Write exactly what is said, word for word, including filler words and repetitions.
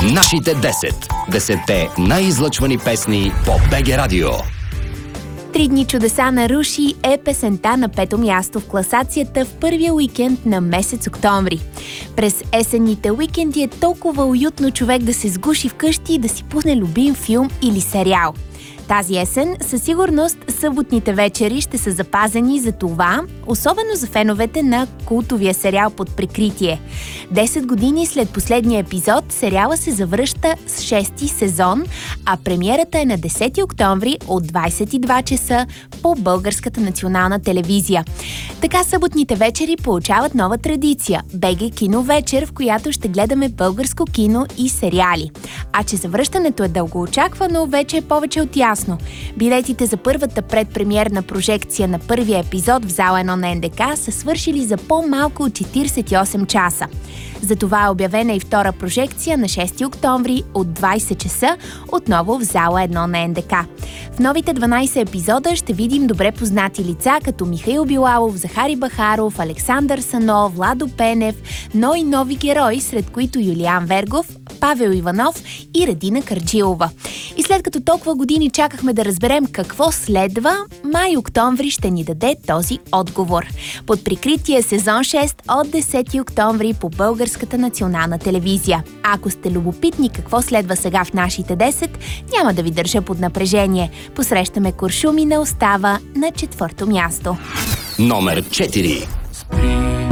Нашите десет. Десетте най-излъчвани песни по БГ Радио. Три дни чудеса на Руши е песента на пето място в класацията в първия уикенд на месец октомври. През есенните уикенди е толкова уютно човек да се сгуши вкъщи и да си пусне любим филм или сериал. Тази есен със сигурност съботните вечери ще са запазени за това, особено за феновете на култовия сериал Под прикритие. Десет години след последния епизод сериала се завръща с шести сезон, а премиерата е на десети октомври от двадесет и два часа по Българската национална телевизия. Така съботните вечери получават нова традиция – БГ Кино вечер, в която ще гледаме българско кино и сериали. А че завръщането е дългоочаквано, вече е повече от ясно. Билетите за първата предпремиерна прожекция на първия епизод в зала едно на НДК са свършили за по-малко от четиридесет и осем часа. Затова е обявена и втора прожекция на шести октомври от двадесет часа, отново в зала едно на НДК. В новите дванадесет епизода ще видим добре познати лица като Михаил Билалов, Захари Бахаров, Александър Санов, Владо Пенев, но и нови герои, сред които Юлиан Вергов, Павел Иванов и Радина Карджилова. И след като толкова години чакахме да разберем какво следва, май-октомври ще ни даде този отговор. Под прикритие сезон шест от десети октомври по Българската национална телевизия. Ако сте любопитни какво следва сега в нашите десет, няма да ви държа под напрежение. Посрещаме Куршуми не остава на четвърто място. Номер четири. Спри.